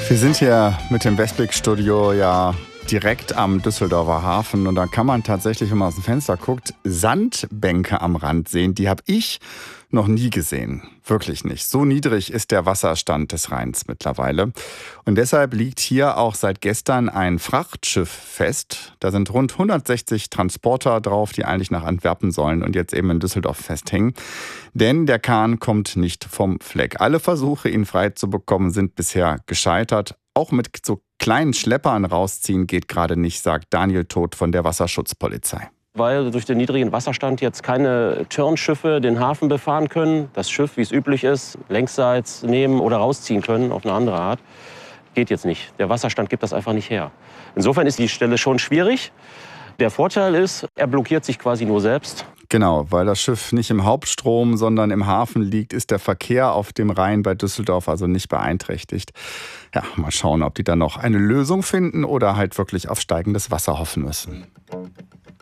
Wir sind hier mit dem Westblick-Studio ja direkt am Düsseldorfer Hafen und da kann man tatsächlich, wenn man aus dem Fenster guckt, Sandbänke am Rand sehen. Die habe ich noch nie gesehen. Wirklich nicht. So niedrig ist der Wasserstand des Rheins mittlerweile. Und deshalb liegt hier auch seit gestern ein Frachtschiff fest. Da sind rund 160 Transporter drauf, die eigentlich nach Antwerpen sollen und jetzt eben in Düsseldorf festhängen. Denn der Kahn kommt nicht vom Fleck. Alle Versuche, ihn frei zu bekommen, sind bisher gescheitert. Auch mit so kleinen Schleppern rausziehen geht gerade nicht, sagt Daniel Todt von der Wasserschutzpolizei. Weil durch den niedrigen Wasserstand jetzt keine Turnschiffe den Hafen befahren können, das Schiff, wie es üblich ist, längsseits nehmen oder rausziehen können auf eine andere Art, geht jetzt nicht. Der Wasserstand gibt das einfach nicht her. Insofern ist die Stelle schon schwierig. Der Vorteil ist, er blockiert sich quasi nur selbst. Genau, weil das Schiff nicht im Hauptstrom, sondern im Hafen liegt, ist der Verkehr auf dem Rhein bei Düsseldorf also nicht beeinträchtigt. Ja, mal schauen, ob die dann noch eine Lösung finden oder halt wirklich auf steigendes Wasser hoffen müssen.